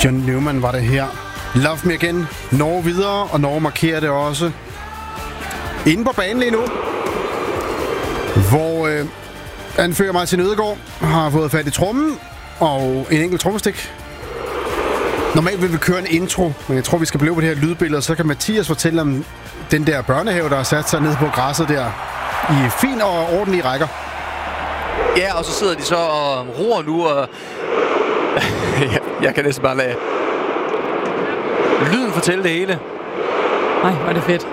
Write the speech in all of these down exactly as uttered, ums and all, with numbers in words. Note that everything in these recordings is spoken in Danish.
John Newman var det her. Love Me Again. Norge videre, og Norge markerer det også. Inde på banen lige nu, hvor øh, anfører Martin Ødegaard har fået fat i trommen og en enkelt trommestik. Normalt vil vi køre en intro, men jeg tror, vi skal blive på det her lydbillede, så kan Mathias fortælle om den der børnehave, der har sat sig ned på græsset der i fin og ordentlige rækker. Ja, og så sidder de så og roer nu, og jeg, jeg kan næsten bare lade lyden fortælle det hele. Nej, hvor er det fedt.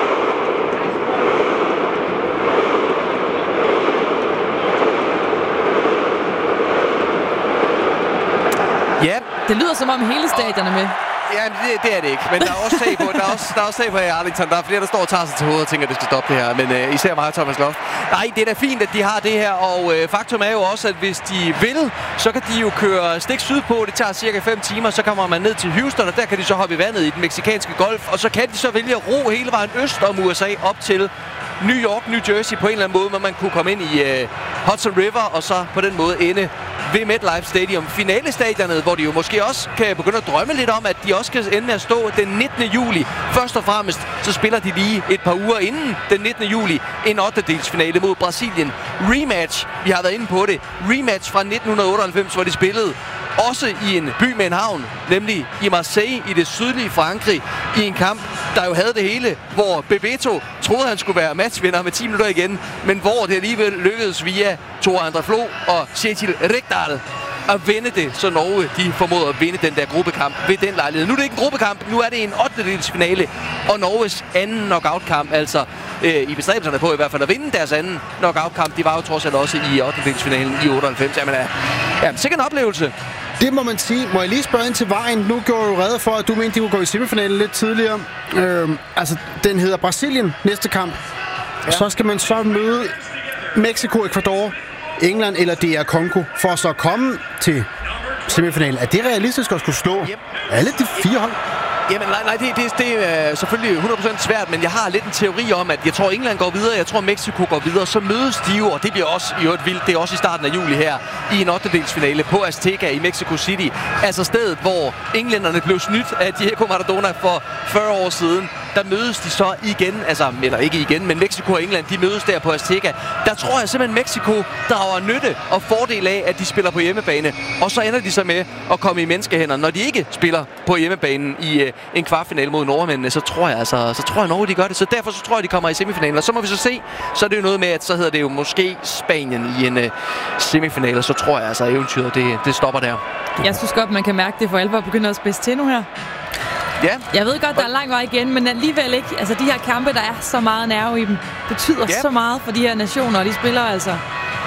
Ja. Det lyder som om hele stadion er med. Ja, det, det er det ikke. Men der er også tag på, der er også, der er også tag på her i Arlington. Der er flere, der står og tager sig til hovedet og tænker, at det skal stoppe det her. Men øh, især mig og Thomas Loft. Nej, det er da fint, at de har det her. Og øh, faktum er jo også, at hvis de vil, så kan de jo køre stik sydpå. Det tager cirka fem timer. Så kommer man ned til Houston, og der kan de så hoppe i vandet i den meksikanske golf. Og så kan de så vælge at ro hele vejen øst om U S A op til New York, New Jersey på en eller anden måde, hvor man kunne komme ind i øh, Hudson River, og så på den måde ende ved MetLife Stadium, finalestadionet, hvor de jo måske også kan begynde at drømme lidt om, at de også kan ende med at stå den nittende juli. Først og fremmest, så spiller de lige et par uger inden den nittende juli en ottendedelsfinale mod Brasilien. Rematch, vi har været inde på det, rematch fra nitten otteoghalvfems, hvor de spillede også i en by med en havn, nemlig i Marseille i det sydlige Frankrig, i en kamp, der jo havde det hele, hvor Bebeto troede, han skulle være matchvinder med ti minutter igen, men hvor det alligevel lykkedes via Tore André Flo og Kjetil Rekdal at vinde det, så Norge de formåede at vinde den der gruppekamp ved den lejlighed. Nu er det ikke en gruppekamp, nu er det en ottendedelsfinale, og Norges anden knockout-kamp, altså øh, i bestræbelserne på i hvert fald at vinde deres anden knockout-kamp. De var jo trods alt også i ottendedelsfinalen i otteoghalvfems. Jamen, ja, sikkert en oplevelse. Det må man sige. Må jeg lige spørge ind til vejen? Nu gjorde du rede for, at du mente, de kunne gå i semifinalen lidt tidligere. Øhm, altså, den hedder Brasilien næste kamp. Ja. Så skal man så møde Mexico, Ecuador, England eller D R Congo for at så komme til semifinalen. Er det realistisk at skulle slå yep. alle de fire hold? Jamen nej, nej det, det, det er selvfølgelig hundrede procent svært, men jeg har lidt en teori om, at jeg tror, England går videre, jeg tror, Mexico går videre, så mødes de jo, og det bliver også i øvrigt vildt, det er også i starten af juli her, i en ottendedelsfinale på Azteca i Mexico City. Altså stedet, hvor englænderne blev snydt af Diego Maradona for fyrre år siden. Der mødes de så igen, altså, eller ikke igen, men Mexico og England, de mødes der på Azteca. Der tror jeg simpelthen, Mexico drager nytte og fordel af, at de spiller på hjemmebane. Og så ender de så med at komme i menneskehænder. Når de ikke spiller på hjemmebanen i øh, en kvartfinale mod nordmændene, så tror jeg altså, så tror jeg Norge, de gør det. Så derfor så tror jeg, de kommer i semifinalen. Og så må vi så se, så er det jo noget med, at så hedder det jo måske Spanien i en øh, semifinale. Så tror jeg altså, eventyret, det, det stopper der. Jeg synes godt, man kan mærke det for alvor begynder at spidse til nu her. Ja. Jeg ved godt, der er lang vej igen, men alligevel ikke. Altså, de her kampe, der er så meget nerve i dem, betyder ja. så meget for de her nationer, og de spiller altså.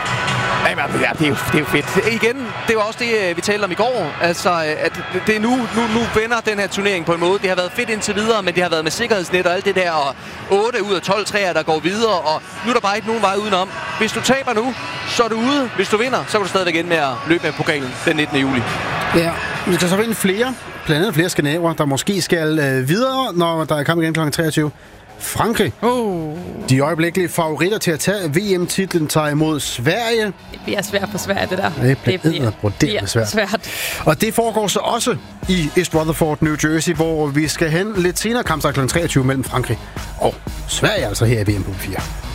Jamen, ja, det er, jo, det er jo fedt. Igen, det var også det, vi talte om i går. Altså, at det er nu, nu, nu vender den her turnering på en måde. Det har været fedt indtil videre, men det har været med sikkerhedsnet og alt det der. Og otte ud af tolv træer, der går videre, og nu er der bare ikke nogen vej udenom. Hvis du taber nu, så er du ude. Hvis du vinder, så kan du stadigvæk ind med at løbe med pokalen den nittende juli. Ja, vi skal så vinde flere. Blandt andet flere skandinaver, der måske skal øh, videre, når der er kamp igen klokken treogtyve. Frankrig. Oh. De øjeblikkelige favoritter til at tage V M-titlen tager imod Sverige. Det bliver svært for Sverige, det der. Det bliver, det bliver svært. svært. Og det foregår så også i East Rutherford, New Jersey, hvor vi skal hen lidt senere kampstart klokken treogtyve mellem Frankrig og Sverige, altså her i V M på fire.